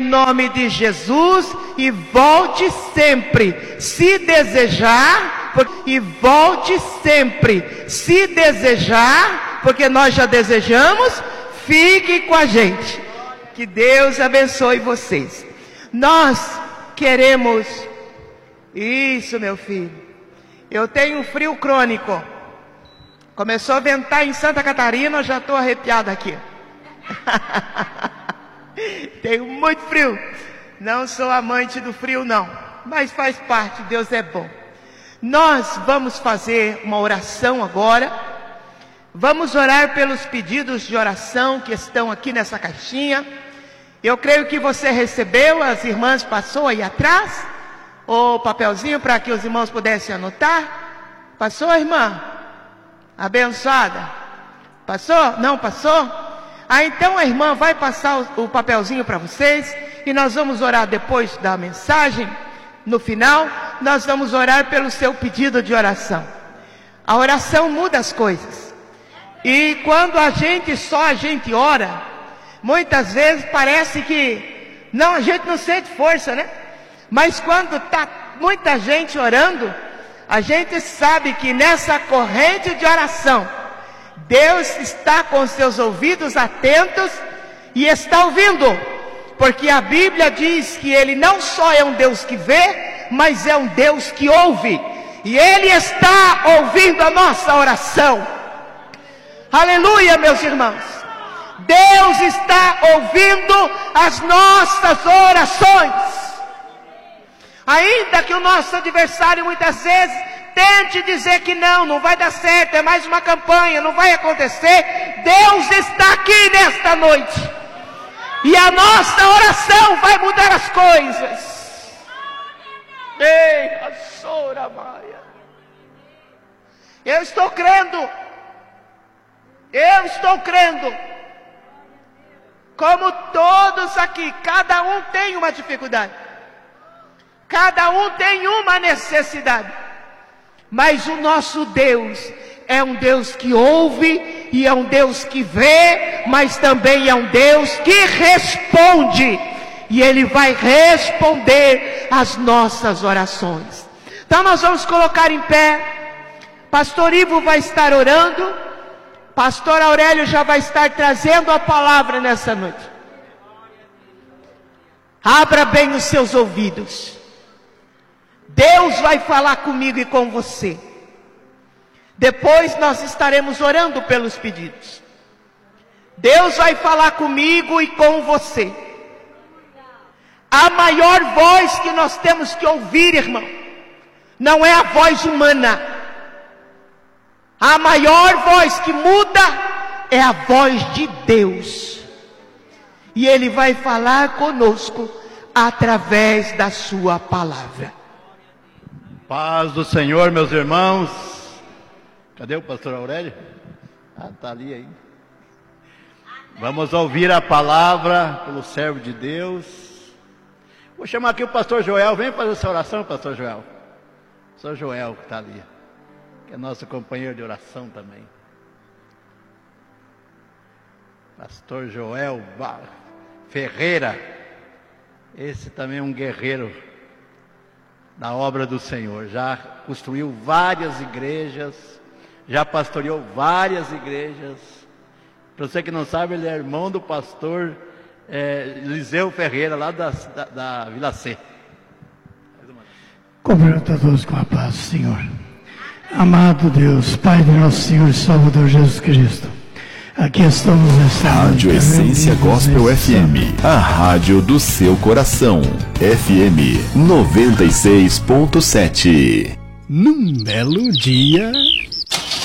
nome de Jesus, e volte sempre, se desejar, e volte sempre, se desejar, porque nós já desejamos. Fique com a gente, que Deus abençoe vocês. Nós queremos, isso meu filho, eu tenho um frio crônico, começou a ventar em Santa Catarina, eu já estou arrepiado aqui. Tenho muito frio, não sou amante do frio não, mas faz parte, Deus é bom. Nós vamos fazer uma oração agora, vamos orar pelos pedidos de oração que estão aqui nessa caixinha. Eu creio que você recebeu, as irmãs passou aí atrás, o papelzinho para que os irmãos pudessem anotar. Passou, irmã? Abençoada? Passou? Não passou? Então a irmã vai passar o papelzinho para vocês, e nós vamos orar depois da mensagem. No final, nós vamos orar pelo seu pedido de oração. A oração muda as coisas. E quando a gente ora, muitas vezes parece que a gente não sente força, né? Mas quando está muita gente orando, a gente sabe que nessa corrente de oração, Deus está com seus ouvidos atentos e está ouvindo. Porque a Bíblia diz que Ele não só é um Deus que vê, mas é um Deus que ouve. E Ele está ouvindo a nossa oração. Aleluia, meus irmãos. Deus está ouvindo as nossas orações. Ainda que o nosso adversário muitas vezes tente dizer que não vai dar certo, é mais uma campanha, não vai acontecer, Deus está aqui nesta noite. E a nossa oração vai mudar as coisas. Ei, a Sora Maia. Eu estou crendo. Como todos aqui, cada um tem uma dificuldade. Cada um tem uma necessidade. Mas o nosso Deus é um Deus que ouve, e é um Deus que vê, mas também é um Deus que responde. E Ele vai responder às nossas orações. Então nós vamos colocar em pé. Pastor Ivo vai estar orando. Pastor Aurélio já vai estar trazendo a palavra nessa noite. Abra bem os seus ouvidos. Deus vai falar comigo e com você. Depois nós estaremos orando pelos pedidos. Deus vai falar comigo e com você. A maior voz que nós temos que ouvir, irmão, não é a voz humana. A maior voz que muda é a voz de Deus. E Ele vai falar conosco através da sua palavra. Paz do Senhor, meus irmãos. Cadê o pastor Aurélio? Está ali ainda. Vamos ouvir a palavra pelo servo de Deus. Vou chamar aqui o pastor Joel. Vem fazer essa oração, pastor Joel. Pastor Joel que está ali, que é nosso companheiro de oração também. Pastor Joel Ferreira. Esse também é um guerreiro da obra do Senhor. Já construiu várias igrejas, já pastoreou várias igrejas. Para você que não sabe, ele é irmão do pastor Eliseu Ferreira, lá da Vila C. Cumprimento a todos com a paz do Senhor. Amado Deus, Pai de nosso Senhor e Salvador Jesus Cristo, aqui estamos nessa Rádio Essência Gospel FM, a rádio do seu coração. FM 96.7. Num belo dia,